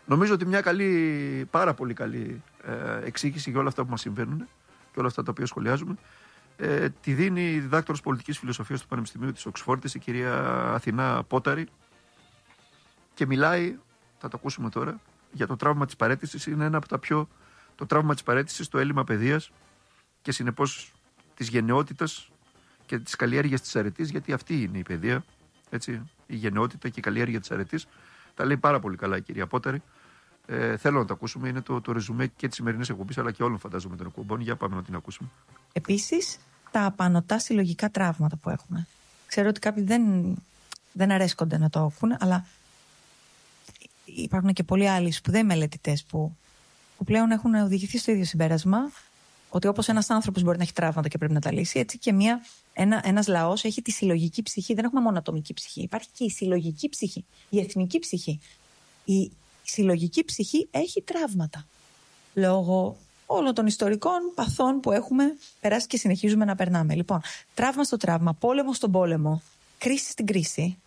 Νομίζω ότι μια πάρα πολύ καλή εξήγηση για όλα αυτά που μας συμβαίνουν και όλα αυτά τα οποία σχολιάζουμε τη δίνει η διδάκτορος πολιτικής φιλοσοφίας του Πανεπιστημίου της Οξφόρδης, η κυρία Αθηνά Πόταρη, και μιλάει, θα το ακούσουμε τώρα, για το τραύμα της παραίτησης. Είναι ένα από τα πιο. Το τραύμα της παραίτησης, το έλλειμμα παιδείας και συνεπώς της γενναιότητας και της καλλιέργειας της αρετής, γιατί αυτή είναι η παιδεία, έτσι, η γενναιότητα και η καλλιέργεια της αρετής. Τα λέει πάρα πολύ καλά η κυρία Πόταρη. Θέλω να το ακούσουμε. Είναι το ρεζουμέ και της σημερινής εκπομπής, αλλά και όλων, φαντάζομαι, των εκπομπών. Για πάμε να την ακούσουμε. Επίσης, τα απανωτά συλλογικά τραύματα που έχουμε. Ξέρω ότι κάποιοι δεν αρέσκονται να το ακούν, αλλά υπάρχουν και πολλοί άλλοι σπουδαίοι μελετητές που πλέον έχουν οδηγηθεί στο ίδιο συμπέρασμα, ότι όπως ένας άνθρωπος μπορεί να έχει τραύματα και πρέπει να τα λύσει, έτσι και ένας λαός έχει τη συλλογική ψυχή. Δεν έχουμε μόνο ατομική ψυχή. Υπάρχει και η συλλογική ψυχή, η εθνική ψυχή. Η συλλογική ψυχή έχει τραύματα. Λόγω όλων των ιστορικών παθών που έχουμε περάσει και συνεχίζουμε να περνάμε. Λοιπόν, τραύμα στο τραύμα, πόλεμο στον πόλεμο, κρίση στην κρίση.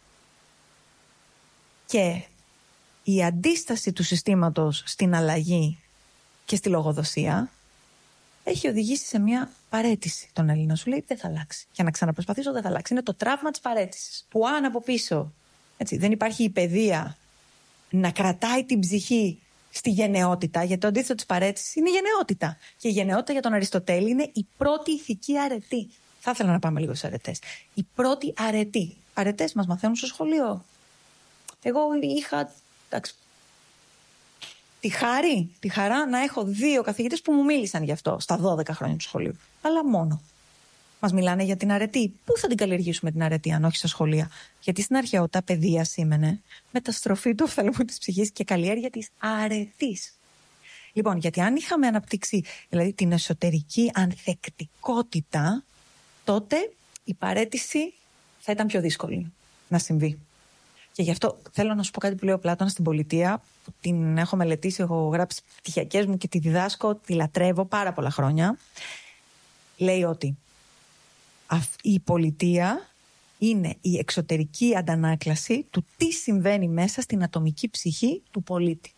Και η αντίσταση του συστήματος στην αλλαγή και στη λογοδοσία έχει οδηγήσει σε μια παραίτηση των Ελλήνων. Σου λέει δεν θα αλλάξει. Για να ξαναπροσπαθήσω δεν θα αλλάξει. Είναι το τραύμα της παραίτησης. Που αν από πίσω δεν υπάρχει η παιδεία να κρατάει την ψυχή στη γενναιότητα, γιατί το αντίθετο της παραίτησης είναι η γενναιότητα. Και η γενναιότητα για τον Αριστοτέλη είναι η πρώτη ηθική αρετή. Θα ήθελα να πάμε λίγο στις αρετές. Η πρώτη αρετή. Αρετές μας μαθαίνουν στο σχολείο. Εγώ είχα τη χαρά να έχω 2 καθηγητές που μου μίλησαν γι' αυτό στα 12 χρόνια του σχολείου. Αλλά μόνο. Μας μιλάνε για την αρετή. Πού θα την καλλιεργήσουμε την αρετή, αν όχι στα σχολεία? Γιατί στην αρχαιότητα παιδεία σήμαινε μεταστροφή του οφθαλμού της ψυχής και καλλιέργεια της αρετής. Λοιπόν, γιατί αν είχαμε αναπτύξει δηλαδή την εσωτερική ανθεκτικότητα, τότε η παραίτηση θα ήταν πιο δύσκολη να συμβεί. Και γι' αυτό θέλω να σου πω κάτι που λέει ο Πλάτωνας στην Πολιτεία, που την έχω μελετήσει, έχω γράψει πτυχιακές μου και τη διδάσκω, τη λατρεύω πάρα πολλά χρόνια. Λέει ότι η πολιτεία είναι η εξωτερική αντανάκλαση του τι συμβαίνει μέσα στην ατομική ψυχή του πολίτη.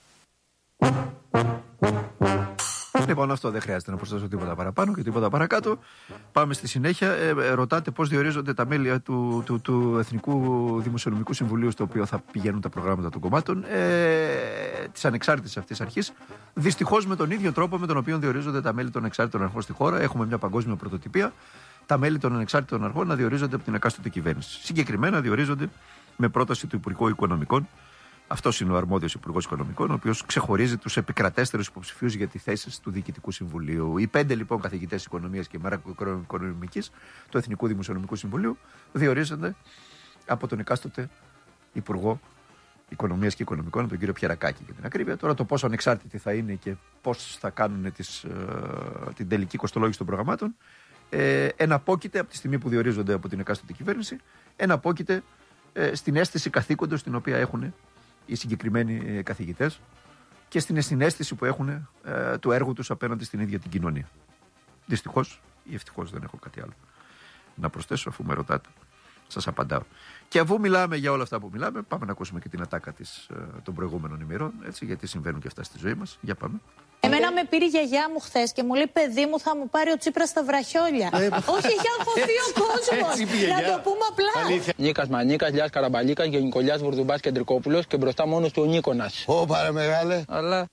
Λοιπόν, αυτό δεν χρειάζεται να προσθέσω τίποτα παραπάνω και τίποτα παρακάτω. Πάμε στη συνέχεια. Ρωτάτε πώς διορίζονται τα μέλη του Εθνικού Δημοσιονομικού Συμβουλίου, στο οποίο θα πηγαίνουν τα προγράμματα των κομμάτων, της ανεξάρτητης αυτής αρχής. Δυστυχώς με τον ίδιο τρόπο με τον οποίο διορίζονται τα μέλη των ανεξάρτητων αρχών στη χώρα. Έχουμε μια παγκόσμια πρωτοτυπία. Τα μέλη των ανεξάρτητων αρχών να διορίζονται από την εκάστοτε κυβέρνηση. Συγκεκριμένα διορίζονται με πρόταση του Υπουργού Οικονομικών. Αυτός είναι ο αρμόδιος Υπουργός Οικονομικών, ο οποίος ξεχωρίζει τους επικρατέστερους υποψηφίους για τις θέσεις του Διοικητικού Συμβουλίου. Οι 5 λοιπόν καθηγητές οικονομίας και μακροοικονομικής του Εθνικού Δημοσιονομικού Συμβουλίου διορίζονται από τον εκάστοτε Υπουργό Οικονομίας και Οικονομικών, τον κύριο Πιερακάκη, για την ακρίβεια. Τώρα το πόσο ανεξάρτητοι θα είναι και πώς θα κάνουν την τελική κοστολόγηση των προγραμμάτων, εναπόκειται από τη στιγμή που διορίζονται από την εκάστοτε κυβέρνηση, εναπόκειται στην αίσθηση καθήκοντος την οποία έχουν οι συγκεκριμένοι καθηγητές και στην συναίσθηση που έχουν του έργου τους απέναντι στην ίδια την κοινωνία. Δυστυχώς ή ευτυχώς δεν έχω κάτι άλλο να προσθέσω, αφού με ρωτάτε. Σας απαντάω. Και αφού μιλάμε για όλα αυτά που μιλάμε, πάμε να ακούσουμε και την ατάκα των προηγούμενων ημερών, έτσι, γιατί συμβαίνουν και αυτά στη ζωή μας. Για πάμε. Εμένα με πήρε η γιαγιά μου χθες και μου λέει: παιδί μου, θα μου πάρει ο Τσίπρας στα βραχιόλια. Όχι, έχει αγχωθεί ο κόσμος. Να το πούμε απλά. Νίκας Μανίκας, Λιάς Καραμπαλίκας και Νικολιάς Βουρδουμπάς Κεντρικόπουλος και μπροστά μόνος του ο Νίκονας. Ω, πάρε μεγάλε. Αλλά.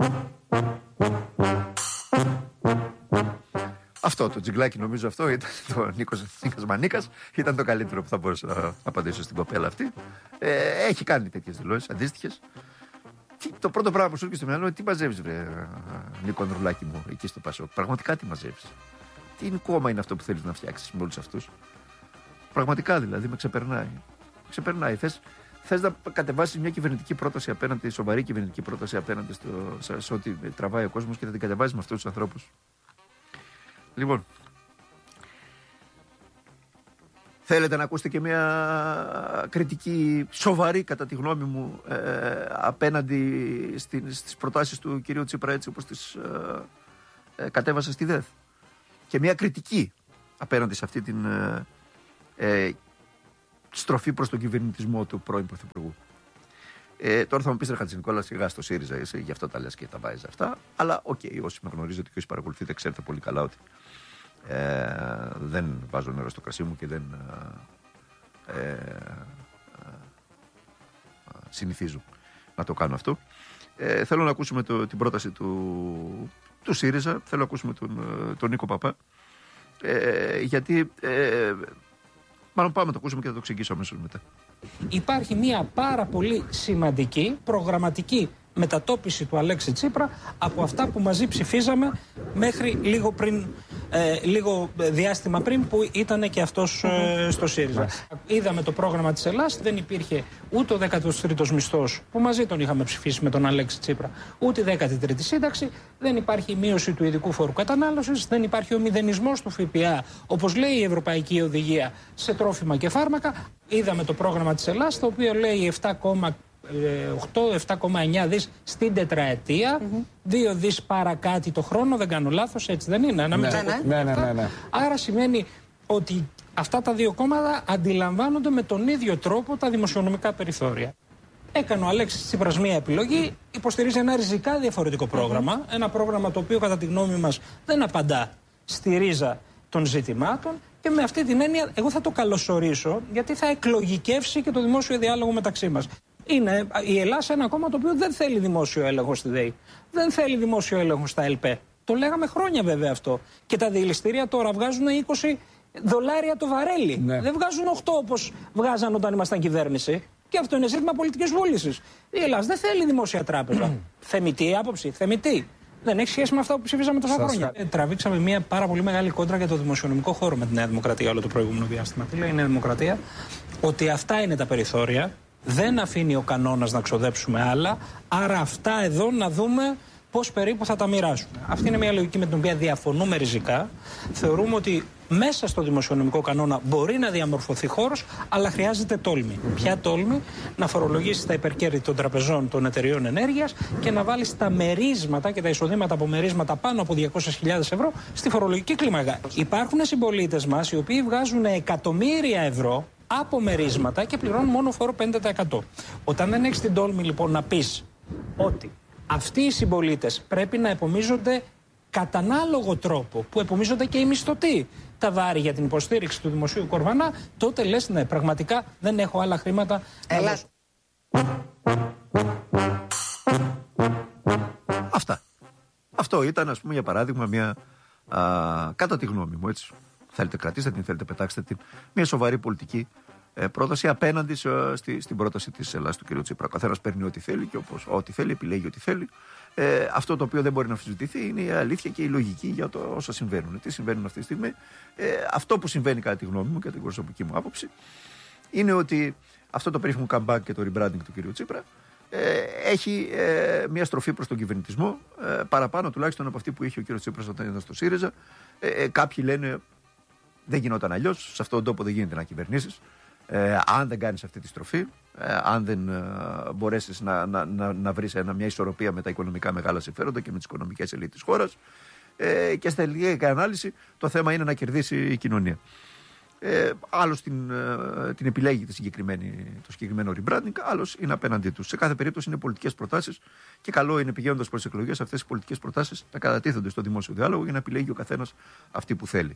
Αυτό το τζιγκλάκι, νομίζω αυτό ήταν το Νίκος Μανίκας. Ήταν το καλύτερο που θα μπορούσα να απαντήσω στην κοπέλα αυτή. Έχει κάνει τέτοιες δηλώσεις αντίστοιχες. Το πρώτο πράγμα που σου έρχεται στο μυαλό είναι τι μαζεύεις, βρε Νίκο Ανδρουλάκη μου, εκεί στο Πασόκ. Πραγματικά τι μαζεύεις? Τι κόμμα είναι αυτό που θέλεις να φτιάξεις με όλους αυτούς? Πραγματικά δηλαδή με ξεπερνάει. Θες να κατεβάσεις μια κυβερνητική πρόταση απέναντι, σοβαρή κυβερνητική πρόταση απέναντι σε ό,τι τραβάει ο κόσμος και θα την κατεβάσεις με αυτούς τους ανθρώπους? Λοιπόν, θέλετε να ακούσετε και μια κριτική σοβαρή, κατά τη γνώμη μου, απέναντι στις προτάσεις του κυρίου Τσίπρα, έτσι όπως τις κατέβασε στη ΔΕΘ? Και μια κριτική απέναντι σε αυτή την στροφή προς τον κυβερνητισμό του πρώην Πρωθυπουργού. Τώρα θα μου πεις, ρε Χατζηνικόλα, σιγά στο ΣΥΡΙΖΑ είσαι, γι' αυτό τα λες και τα βάζεις αυτά. Αλλά όσοι με γνωρίζετε και όσοι παρακολουθείτε, ξέρετε πολύ καλά ότι δεν βάζω νερό στο κρασί μου και δεν συνηθίζω να το κάνω αυτό. Θέλω να ακούσουμε την πρόταση του ΣΥΡΙΖΑ, θέλω να ακούσουμε τον Νίκο Παπά, γιατί μάλλον πάμε να το ακούσουμε και θα το εξηγήσω αμέσως μετά. Υπάρχει μια πάρα πολύ σημαντική προγραμματική μετατόπιση του Αλέξη Τσίπρα από αυτά που μαζί ψηφίζαμε μέχρι λίγο διάστημα πριν που ήταν και αυτός στο ΣΥΡΙΖΑ. Είδαμε το πρόγραμμα της Ελλάς, δεν υπήρχε ούτε ο 13ος μισθός που μαζί τον είχαμε ψηφίσει με τον Αλέξη Τσίπρα, ούτε η 13η σύνταξη, δεν υπάρχει η μείωση του ειδικού φόρου κατανάλωσης, δεν υπάρχει ο μηδενισμός του ΦΠΑ, όπως λέει η Ευρωπαϊκή Οδηγία, σε τρόφιμα και φάρμακα. Είδαμε το πρόγραμμα της Ελλάς, το οποίο λέει 7,9 δις στην τετραετία, 2 δις παρακάτι το χρόνο, δεν κάνω λάθος, έτσι δεν είναι? Ναι. Άρα σημαίνει ότι αυτά τα δύο κόμματα αντιλαμβάνονται με τον ίδιο τρόπο τα δημοσιονομικά περιθώρια. Έκανε ο Αλέξης Τσίπρας μία επιλογή, υποστηρίζει ένα ριζικά διαφορετικό πρόγραμμα, ένα πρόγραμμα το οποίο κατά τη γνώμη μας δεν απαντά στη ρίζα των ζητημάτων. Και με αυτή την έννοια, εγώ θα το καλωσορίσω, γιατί θα εκλογικεύσει και το δημόσιο διάλογο μεταξύ μας. Είναι η Ελλάδα ένα κόμμα το οποίο δεν θέλει δημόσιο έλεγχο στη ΔΕΗ. Δεν θέλει δημόσιο έλεγχο στα ΕΛΠΕ. Το λέγαμε χρόνια βέβαια αυτό. Και τα διελιστήρια τώρα βγάζουν $20 το βαρέλι. Ναι. Δεν βγάζουν 8 όπως βγάζαν όταν ήμασταν κυβέρνηση. Και αυτό είναι ζήτημα πολιτικής βούλησης. Η Ελλάδα δεν θέλει δημόσια τράπεζα. Θεμητή άποψη, θεμητή. Δεν έχει σχέση με αυτά που ψηφίσαμε τόσα χρόνια. Τραβήξαμε μια πάρα πολύ μεγάλη κόντρα για το δημοσιονομικό χώρο με τη Νέα Δημοκρατία όλο το προηγούμενο διάστημα. Τι λέει η Νέα Δημοκρατία? Ότι αυτά είναι τα περιθώρια. Δεν αφήνει ο κανόνας να ξοδέψουμε άλλα. Άρα αυτά εδώ να δούμε πώς περίπου θα τα μοιράσουμε. Αυτή είναι μια λογική με την οποία διαφωνούμε ριζικά. Θεωρούμε ότι μέσα στο δημοσιονομικό κανόνα μπορεί να διαμορφωθεί χώρος, αλλά χρειάζεται τόλμη. Ποια τόλμη? Να φορολογήσει τα υπερκέρδη των τραπεζών, των εταιριών ενέργειας και να βάλει τα μερίσματα και τα εισοδήματα από μερίσματα πάνω από 200.000 ευρώ στη φορολογική κλίμακα. Υπάρχουν συμπολίτες μας οι οποίοι βγάζουν εκατομμύρια ευρώ από μερίσματα και πληρώνουν μόνο φόρο 50%. Όταν δεν έχεις την τόλμη λοιπόν να πεις ότι αυτοί οι συμπολίτες πρέπει να επομίζονται κατά ανάλογο τρόπο που επομίζονται και οι μισθωτοί τα βάρη για την υποστήριξη του δημοσίου κορβανά, τότε λες ναι, πραγματικά δεν έχω άλλα χρήματα. Αυτά. Αυτό ήταν, ας πούμε, για παράδειγμα, μια κατά τη γνώμη μου, έτσι. Θέλετε κρατήστε την, θέλετε πετάξτε την. Μια σοβαρή πολιτική πρόταση απέναντι στην πρόταση της Ελλάδας του κ. Τσίπρα. Ο καθένας παίρνει ό,τι θέλει και ό,τι θέλει, επιλέγει ό,τι θέλει. Αυτό το οποίο δεν μπορεί να αμφισβητηθεί είναι η αλήθεια και η λογική για το όσα συμβαίνουν. Τι συμβαίνουν αυτή τη στιγμή? Αυτό που συμβαίνει, κατά τη γνώμη μου και την προσωπική μου άποψη, είναι ότι αυτό το περίφημο comeback και το rebranding του κ. Τσίπρα έχει μια στροφή προς τον κυβερνητισμό, παραπάνω τουλάχιστον από αυτή που είχε ο κ. Τσίπρας όταν ήταν στο ΣΥΡΙΖΑ. Κάποιοι λένε δεν γινόταν αλλιώς, σε αυτόν τον τόπο δεν γίνεται να κυβερνήσεις. Αν δεν κάνεις αυτή τη στροφή, αν δεν μπορέσεις να βρεις μια ισορροπία με τα οικονομικά μεγάλα συμφέροντα και με τις οικονομικές ελίτ της χώρας, και στα τελική ανάλυση το θέμα είναι να κερδίσει η κοινωνία. Άλλος την επιλέγει το συγκεκριμένο rebranding, άλλος είναι απέναντί τους. Σε κάθε περίπτωση είναι πολιτικές προτάσεις και καλό είναι, πηγαίνοντας προς τις εκλογές, αυτές οι πολιτικές προτάσεις να κατατίθενται στο δημόσιο διάλογο για να επιλέγει ο καθένας αυτή που θέλει.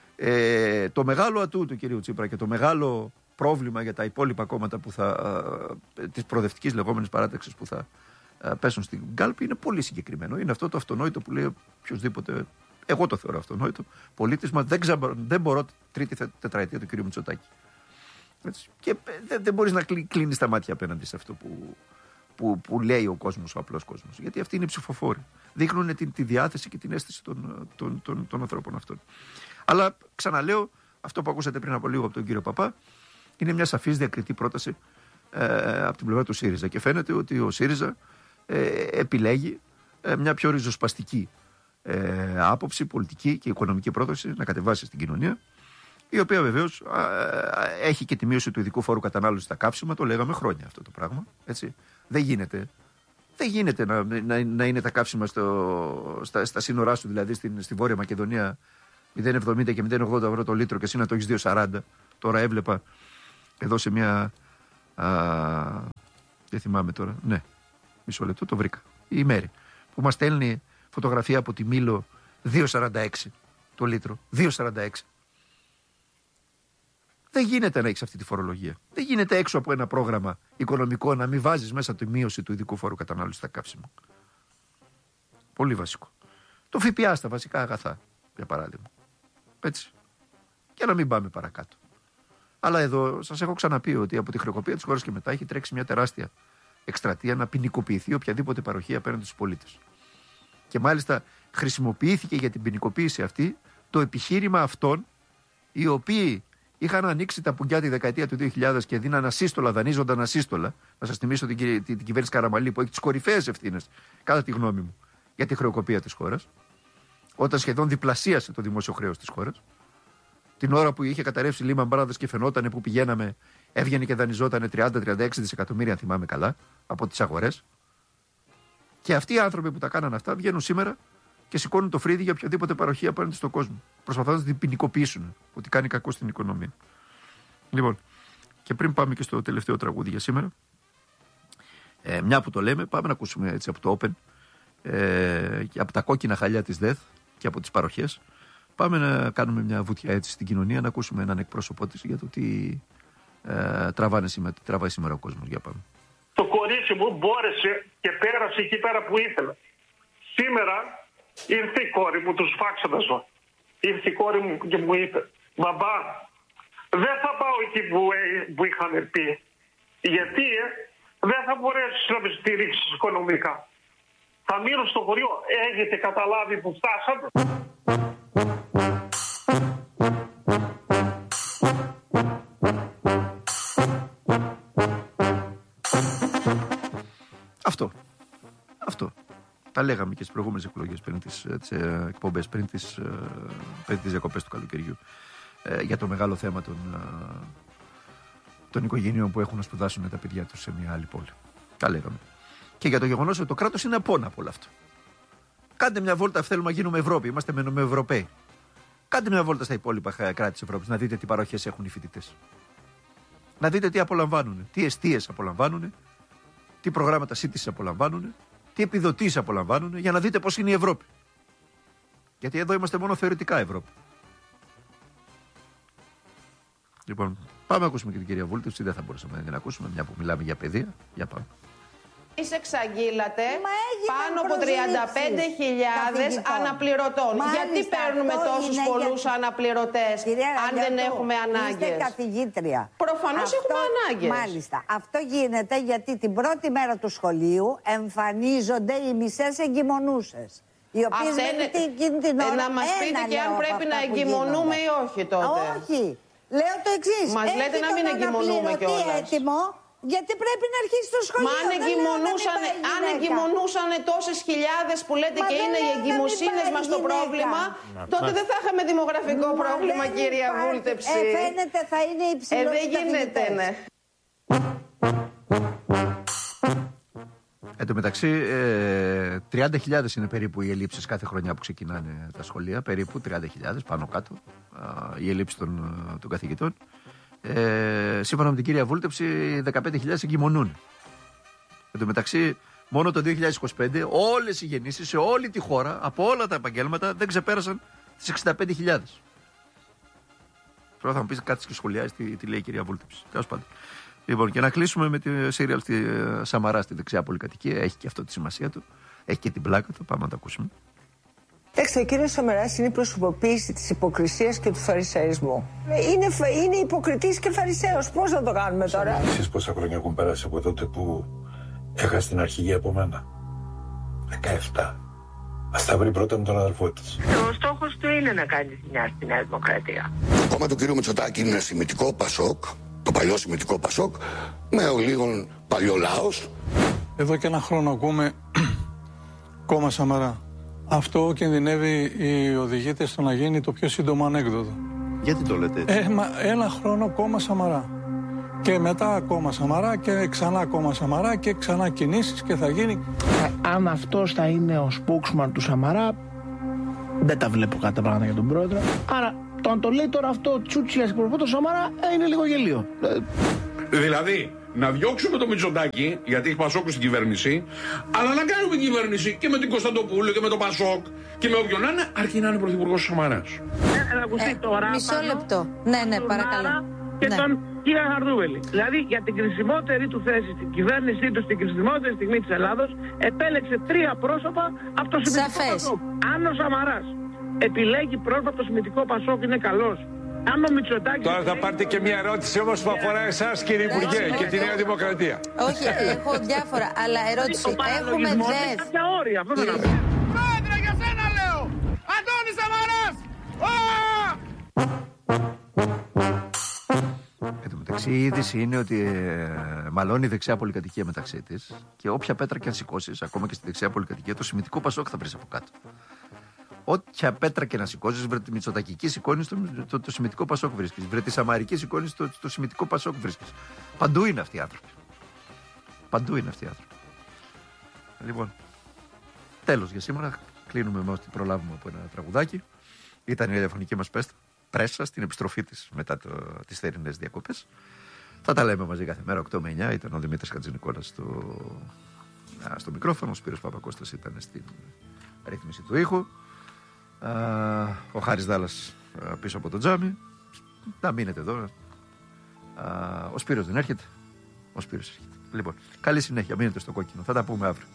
Το μεγάλο ατού του κ. Τσίπρα και το μεγάλο πρόβλημα για τα υπόλοιπα κόμματα της προοδευτικής λεγόμενης παράταξης που θα πέσουν στην κάλπη είναι πολύ συγκεκριμένο. Είναι αυτό το αυτονόητο που λέει οποιοδήποτε, εγώ το θεωρώ αυτονόητο, πολίτισμα, δεν μπορώ τρίτη τετραετία του κ. Μητσοτάκη. Έτσι. Και δεν μπορείς να κλείνεις τα μάτια απέναντι σε αυτό που λέει ο κόσμος, ο απλός κόσμος. Γιατί αυτοί είναι οι ψηφοφόροι. Δείχνουν τη διάθεση και την αίσθηση των ανθρώπων αυτών. Αλλά ξαναλέω, αυτό που ακούσατε πριν από λίγο από τον κύριο Παπά είναι μια σαφής διακριτή πρόταση από την πλευρά του ΣΥΡΙΖΑ. Και φαίνεται ότι ο ΣΥΡΙΖΑ επιλέγει μια πιο ριζοσπαστική άποψη, πολιτική και οικονομική πρόταση να κατεβάσει στην κοινωνία, η οποία βεβαίως έχει και τη μείωση του ειδικού φόρου κατανάλωσης στα καύσιμα. Το λέγαμε χρόνια αυτό το πράγμα. Έτσι. Δεν γίνεται να είναι τα καύσιμα στα σύνορά σου, δηλαδή στη Βόρεια Μακεδονία 0,70 και 0,80 ευρώ το λίτρο και εσύ να το έχεις 2,40. Τώρα έβλεπα εδώ σε μια Δεν θυμάμαι τώρα. Ναι, μισό λεπτό, το βρήκα. Η Μέρη που μας στέλνει φωτογραφία από τη Μήλο 2,46 το λίτρο. 2,46. Δεν γίνεται να έχεις αυτή τη φορολογία. Δεν γίνεται έξω από ένα πρόγραμμα οικονομικό να μην βάζεις μέσα τη μείωση του ειδικού φόρου κατανάλωσης στα καύσιμα. Πολύ βασικό. Το ΦΠΑ στα βασικά αγαθά, για παράδειγμα. Έτσι. Και να μην πάμε παρακάτω. Αλλά εδώ σας έχω ξαναπεί ότι από τη χρεοκοπία της χώρας και μετά έχει τρέξει μια τεράστια εκστρατεία να ποινικοποιηθεί οποιαδήποτε παροχή απέναντι στους πολίτες. Και μάλιστα χρησιμοποιήθηκε για την ποινικοποίηση αυτή το επιχείρημα αυτών οι οποίοι είχαν ανοίξει τα πουγκιά τη δεκαετία του 2000 και δίναν ασύστολα, δανείζονταν ασύστολα. Να σας θυμίσω την κυβέρνηση Καραμαλή που έχει τις κορυφαίες ευθύνες, κατά τη γνώμη μου, για τη χρεοκοπία της χώρας. Όταν σχεδόν διπλασίασε το δημόσιο χρέος της χώρας. Την ώρα που είχε καταρρεύσει η Lehman Brothers και φαινόταν που πηγαίναμε, έβγαινε και δανειζόταν 30-36 δισεκατομμύρια, αν θυμάμαι καλά, από τις αγορές. Και αυτοί οι άνθρωποι που τα κάναν αυτά βγαίνουν σήμερα και σηκώνουν το φρύδι για οποιαδήποτε παροχή απέναντι στον κόσμο. Προσπαθώντας να την ποινικοποιήσουν, ότι κάνει κακό στην οικονομία. Λοιπόν, και πριν πάμε και στο τελευταίο τραγούδι για σήμερα, μια που το λέμε, πάμε να ακούσουμε έτσι από το Open, από τα κόκκινα χαλιά της ΔΕΘ και από τις παροχές. Πάμε να κάνουμε μια βουτιά έτσι στην κοινωνία, να ακούσουμε έναν εκπρόσωπό της για το τι τραβάει σήμερα ο κόσμος. Για πάμε. Το κορίτσι μου μπόρεσε και πέρασε εκεί πέρα που ήθελε. Σήμερα ήρθε η κόρη μου, τους φάξα τα ζώα. Ήρθε η κόρη μου και μου είπε, μπαμπά, δεν θα πάω εκεί που είχαν πει. Γιατί δεν θα μπορέσεις να με στηρίξεις οικονομικά. Θα μείνω στο χωριό. Έχετε καταλάβει που φτάσατε? Αυτό. Τα λέγαμε και στις προηγούμενες εκλογές πριν τις εκπομπές, πριν τις διακοπές του καλοκαιριού. Για το μεγάλο θέμα των οικογενειών που έχουν να σπουδάσουν τα παιδιά τους σε μια άλλη πόλη. Τα λέγαμε. Και για το γεγονός ότι το κράτος είναι απόνα από όλο αυτό. Κάντε μια βόλτα, θέλουμε να γίνουμε Ευρώπη. Είμαστε με Ευρωπαίοι. Κάντε μια βόλτα στα υπόλοιπα κράτη της Ευρώπης, να δείτε τι παροχές έχουν οι φοιτητές. Να δείτε τι απολαμβάνουν, τι εστίες απολαμβάνουν, τι προγράμματα σύντησης απολαμβάνουν, τι επιδοτήσεις απολαμβάνουν, για να δείτε πώς είναι η Ευρώπη. Γιατί εδώ είμαστε μόνο θεωρητικά Ευρώπη. Λοιπόν, πάμε να ακούσουμε και την κυρία Βούλτευση. Δεν θα μπορούσαμε να την ακούσουμε, μια που μιλάμε για παιδεία. Για πάμε. Εξαγγείλατε πάνω από 35.000 αναπληρωτών. Γιατί παίρνουμε τόσους πολλούς αναπληρωτές αν δεν έχουμε ανάγκες? Είστε καθηγήτρια. Προφανώς έχουμε ανάγκες. Μάλιστα. Αυτό γίνεται γιατί την πρώτη μέρα του σχολείου εμφανίζονται οι μισές εγκυμονούσες. Οι οποίες εκείνη την ώρα να μας πείτε και αν πρέπει να εγκυμονούμε ή όχι τότε. Όχι. Λέω το εξής. Μας λέτε να μην εγκυμονούμε κιόλας. Έτοιμο, γιατί πρέπει να αρχίσει το σχολείο. Μα αν εγκυμονούσαν τόσες χιλιάδες που λέτε και είναι οι εγκυμοσύνες μας το πρόβλημα, τότε δεν θα είχαμε δημογραφικό πρόβλημα, κυρία Βούλτευση. Φαίνεται θα είναι υψηλό. Δεν γίνεται, ναι. Εν τω μεταξύ, 30.000 είναι περίπου οι ελλείψεις κάθε χρονιά που ξεκινάνε τα σχολεία. Περίπου 30.000 πάνω κάτω οι ελλείψεις των καθηγητών. Σύμφωνα με την κυρία Βούλτευση, 15.000 εγκυμονούν. Εν τω μεταξύ, μόνο το 2025 όλες οι γεννήσεις σε όλη τη χώρα, από όλα τα επαγγέλματα, δεν ξεπέρασαν τις 65.000. Τώρα θα μου πεις κάτι και σχολιάζει τι λέει η κυρία Βούλτευση. Τέλος πάντων. Λοιπόν, και να κλείσουμε με τη σύριαλ στη Σαμαρά, στη δεξιά πολυκατοικία. Έχει και αυτό τη σημασία του. Έχει και την πλάκα του. Πάμε να το ακούσουμε. Ο κύριος Σαμαράς είναι η προσωποποίηση της υποκρισίας και του φαρισαϊσμού. Είναι υποκριτής και φαρισαίος. Πώς να το κάνουμε τώρα? Εσείς πόσα χρόνια έχουν περάσει από τότε που έχασε την αρχηγία από μένα? 17. Ας τα βρει πρώτα με τον αδελφό της. Ο στόχος του είναι να κάνει ζημιά στη Νέα Δημοκρατία. Το κόμμα του κ. Μητσοτάκη είναι ένα σημητικό Πασόκ, το παλιό σημητικό Πασόκ, με ο λίγων παλιό λαός. Εδώ και ένα χρόνο ακούμε κόμμα Σαμαρά. Αυτό κινδυνεύει οι οδηγήτες στο να γίνει το πιο σύντομο ανέκδοτο. Γιατί το λέτε έτσι? Ένα χρόνο κόμμα Σαμαρά. Και μετά κόμμα Σαμαρά και ξανά κόμμα Σαμαρά και ξανά κινήσεις και θα γίνει. Αν αυτός θα είναι ο spokesman του Σαμαρά, δεν τα βλέπω κάτι πράγματα για τον πρόεδρο. Άρα το αν το λέει τώρα αυτό τσούτσιας και προπό το Σαμαρά είναι λίγο γελίο. Δηλαδή, να διώξουμε το Μητσοτάκη, γιατί έχει Πασόκ στην κυβέρνηση, αλλά να κάνουμε κυβέρνηση και με την Κωνσταντοπούλου και με τον Πασόκ και με όποιον να είναι, αρκεί να είναι πρωθυπουργός ο Σαμαράς. Μισό λεπτό. Ναι, παρακαλώ. Και τον κύριο Χαρδούβελη. Δηλαδή για την κρισιμότερη του θέση στην κυβέρνησή του, στην κρισιμότερη στιγμή της Ελλάδος, επέλεξε 3 πρόσωπα από το Σημητικό Πασόκ. Αν ο Σαμαράς επιλέγει πρόσωπα από το Σημητικό Πασόκ, είναι καλός. Αν ο Μητσοτάκης... Τώρα θα πάρετε και μια ερώτηση όμως που αφορά εσάς, κύριε Υπουργέ, και τη Νέα Δημοκρατία. Όχι, έχω διάφορα, αλλά ερώτηση. Έχουμε δες. Κάποια όρια, αυτό δεν Πρόεδρε, για σένα λέω! Αντώνης Σαμαράς! Εν τω μεταξύ, η είδηση είναι ότι μαλώνει η δεξιά πολυκατοικία μεταξύ της και όποια πέτρα και αν σηκώσεις, ακόμα και στη δεξιά πολυκατοικία, το Σημητικό Πασόκ θα βρεις από κάτω. Όποια πέτρα και να σηκώσεις, βρε τη Μητσοτακική σηκώνεις, το Σημητικό Πασόκ βρίσκεις. Βρε τη Σαμαρική σηκώνεις, το Σημητικό Πασόκ βρίσκεις. Παντού είναι αυτοί οι άνθρωποι. Παντού είναι αυτοί οι άνθρωποι. Λοιπόν, τέλος για σήμερα. Κλείνουμε με ό,τι προλάβουμε από ένα τραγουδάκι. Ήταν η ραδιοφωνική μας πρέσα στην επιστροφή της μετά τις θερινές διακοπές. Θα τα λέμε μαζί κάθε μέρα 8 με 9. Ήταν ο Δημήτρης Χατζηνικόλας στο μικρόφωνο. Ο Σπύρος Παπακώστας ήταν στην ρύθμιση του ήχου. Ο Χάρης Δάλλας πίσω από το τζάμι. Να μείνετε εδώ. Ο Σπύρος δεν έρχεται. Ο Σπύρος έρχεται. Λοιπόν, καλή συνέχεια. Μείνετε στο κόκκινο. Θα τα πούμε αύριο.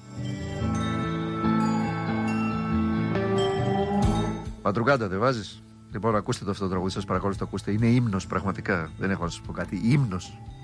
Πατρουγκάντα δεν βάζεις? Λοιπόν, ακούστε το αυτό το τραγούδι, σας παρακαλώ, το ακούστε. Είναι ύμνος πραγματικά. Δεν έχω να σας πω κάτι. Ύμνος.